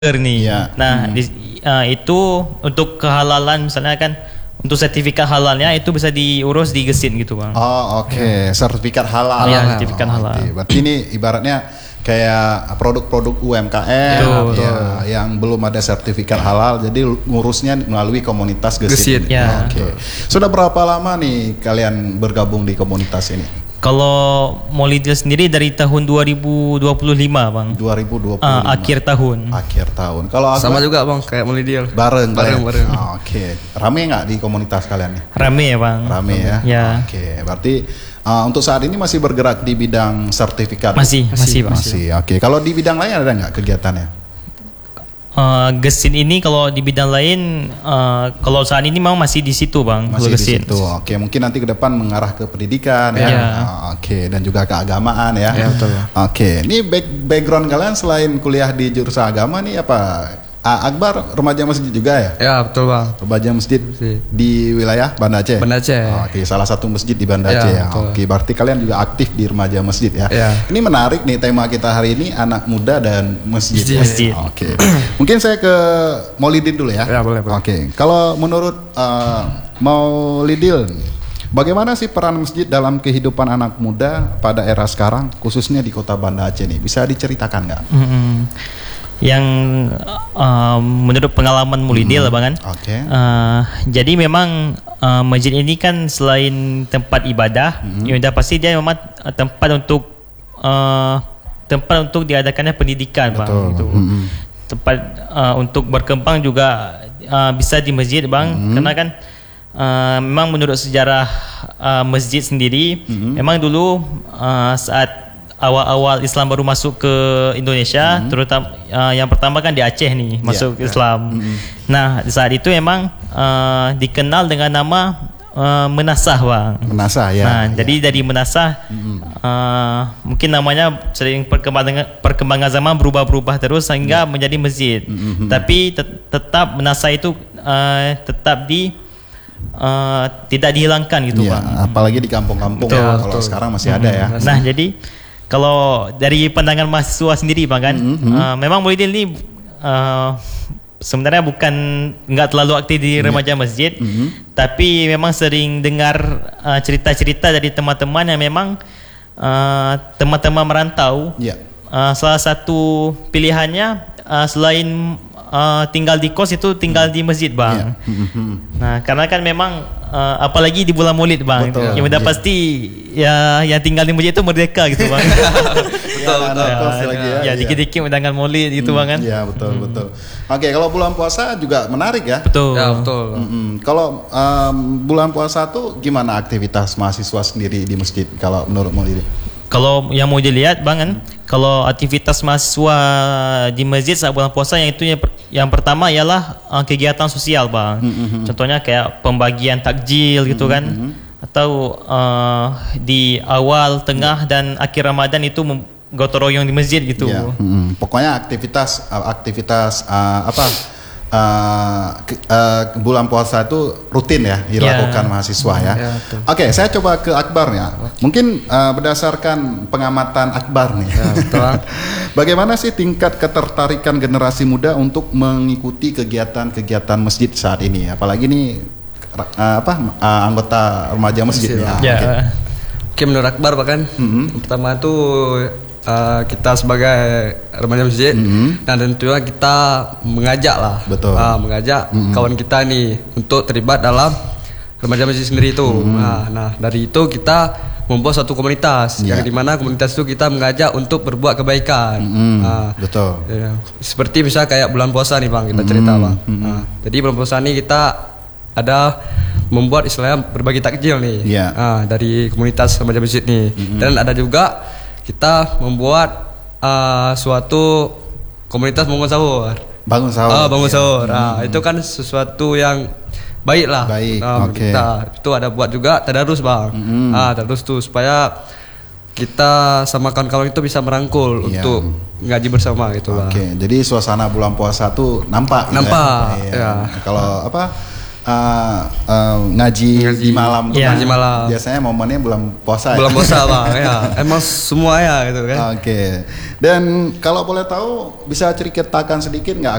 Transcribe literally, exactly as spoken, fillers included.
nih. Ya. Nah, hmm. di, uh, itu untuk kehalalan misalnya kan untuk sertifikat halalnya itu bisa diurus di Gesit gitu, Bang. Oh, oke. Okay. Ya. Sertifikat halal. Iya, sertifikat oh, halal. Okay. Berarti ini ibaratnya kayak produk-produk U M K M betul, ya, yang belum ada sertifikat halal, jadi ngurusnya melalui komunitas Gesit. Gesit, ya. Oke. Okay. Sudah berapa lama nih kalian bergabung di komunitas ini? Kalau Molidil sendiri dari tahun dua ribu dua puluh lima, Bang. dua ribu dua puluh lima. Uh, akhir tahun. Akhir tahun. Kalau sama juga, Bang, kayak Molidil. Bareng, bareng, bareng. Oh, oke. Okay. Rame nggak di komunitas kalian nih? Rame ya, Bang. Rame ya. Ya. Oke. Okay. Berarti uh, untuk saat ini masih bergerak di bidang sertifikat. Masih, masih, Bang. Masih. Oke. Okay. Kalau di bidang lain ada nggak kegiatannya? Uh, Gesit ini kalau di bidang lain, uh, kalau saat ini memang masih di situ, Bang. Masih di Gesit. situ. Oke, mungkin nanti ke depan mengarah ke pendidikan ya. Ya. Uh, Oke, dan juga keagamaan ya. Ya, betul. Oke, ini back, background kalian selain kuliah di jurusan agama nih apa? Ah, Akbar remaja masjid juga ya? Ya, betul, Bang. Remaja masjid Si. di wilayah Banda Aceh. Banda Aceh. Oh, oke, salah satu masjid di Banda Ya, Aceh ya. betul. Oke, berarti kalian juga aktif di remaja masjid ya. Ya. Ini menarik nih tema kita hari ini, anak muda dan masjid. Masjid. Ya? Masjid. Oke. Mungkin saya ke Maulidin dulu ya. Ya, boleh, boleh. Oke. Kalau menurut uh, Maulidin, bagaimana sih peran masjid dalam kehidupan anak muda pada era sekarang, khususnya di kota Banda Aceh nih? Bisa diceritakan nggak? Mm-hmm. Yang uh, menurut pengalaman Mulidil, hmm. Bang kan. Oke. Okay. Uh, jadi memang uh, masjid ini kan selain tempat ibadah, hmm. yang udah pasti dia memang tempat untuk uh, tempat untuk diadakannya pendidikan, Bang. Gitu. Hmm. Tempat uh, untuk berkembang juga uh, bisa di masjid, Bang. Hmm. Karena kan uh, memang menurut sejarah uh, masjid sendiri, hmm. memang dulu uh, saat awal-awal Islam baru masuk ke Indonesia, mm-hmm. terutama uh, yang pertama kan di Aceh nih masuk yeah, Islam. Yeah. Mm-hmm. Nah di saat itu memang uh, dikenal dengan nama uh, Menasah, Bang. Menasah ya. Nah yeah. jadi dari Menasah, mm-hmm. uh, mungkin namanya sering perkembangan perkembangan zaman berubah-berubah terus sehingga yeah. menjadi masjid. Mm-hmm. Tapi tet- tetap Menasah itu uh, tetap di uh, tidak dihilangkan gitu, yeah, Bang. Apalagi di kampung-kampung ya, kalau sekarang masih mm-hmm. ada ya. Nah jadi kalau dari pandangan mahasiswa sendiri, Bang kan, mm-hmm. uh, memang Mulidil ini uh, sebenarnya bukan nggak terlalu aktif di remaja masjid, mm-hmm. tapi memang sering dengar uh, cerita-cerita dari teman-teman yang memang uh, teman-teman merantau. Yeah. Uh, salah satu pilihannya uh, selain uh, tinggal di kos itu tinggal di masjid, Bang. Yeah. Mm-hmm. Nah karena kan memang uh, apalagi di bulan Maulid, Bang. Betul. Yang udah yeah. pasti ya yang tinggal di masjid itu merdeka gitu, Bang. betul betul. Ya, ya, lagi ya, ya dikit-dikit undangan Maulid gitu, hmm, Bang kan. Iya betul hmm. betul. Oke, kalau bulan puasa juga menarik ya. Betul. Ya, betul. Mm-hmm. Kalau um, bulan puasa tuh gimana aktivitas mahasiswa sendiri di masjid kalau menurut Maulid? Kalau yang mau dilihat, Bang kan, kalau aktivitas mahasiswa di masjid saat bulan puasa yang itu yang, per, yang pertama ialah uh, kegiatan sosial, Bang. Mm-hmm. Contohnya kayak pembagian takjil gitu kan. Mm-hmm. Atau uh, di awal, tengah dan akhir Ramadan itu mem- gotong royong di masjid gitu. Yeah. Mm-hmm. Pokoknya aktivitas aktivitas uh, apa Uh, ke, uh, bulan puasa itu rutin ya dilakukan yeah. mahasiswa ya. Yeah, Oke, okay, saya coba ke Akbar ya. Mungkin uh, berdasarkan pengamatan Akbar nih, yeah, betul. Bagaimana sih tingkat ketertarikan generasi muda untuk mengikuti kegiatan-kegiatan masjid saat ini? Apalagi nih uh, apa uh, anggota remaja masjid ya. Yeah. Oke, okay. okay, menurut Akbar bahkan mm-hmm. pertama tuh Uh, kita sebagai remaja masjid, mm-hmm. dan tentunya kita mengajak lah, betul, uh, mengajak mm-hmm. kawan kita nih untuk terlibat dalam remaja masjid sendiri itu. Mm-hmm. Nah, nah dari itu kita membuat satu komunitas, yeah. yang dimana komunitas itu kita mengajak untuk berbuat kebaikan. Mm-hmm. Nah, betul. Ya, seperti misalnya kayak bulan puasa nih, Bang, kita cerita, Bang. Mm-hmm. Nah, jadi bulan puasa nih kita ada membuat istilahnya berbagi takjil nih, yeah. nah, dari komunitas remaja masjid nih, mm-hmm. dan ada juga kita membuat uh, suatu komunitas bangun sahur. Bangun sahur. Uh, bangun iya. sahur. Hmm. Nah, itu kan sesuatu yang baik lah. Baik. Nah, Oke. Okay. Kita itu ada buat juga tadarus, Bang. Hmm. Ah, tadarus tuh supaya kita sama kawan-kawan itu bisa merangkul, iya. untuk ngaji bersama gitu, Bang. Oke. Okay. Jadi suasana bulan puasa tuh nampak. Nampak. Gitu ya. Ya. Ya. Kalau apa? uh, uh, ngaji, ngaji di malam tuh yeah. kan? Ngaji malam. Biasanya momennya bulan puasa. Bulan ya? puasa bang, ya. Emang semua ya gitu kan. Oke. Okay. Dan kalau boleh tahu bisa ceritakan sedikit nggak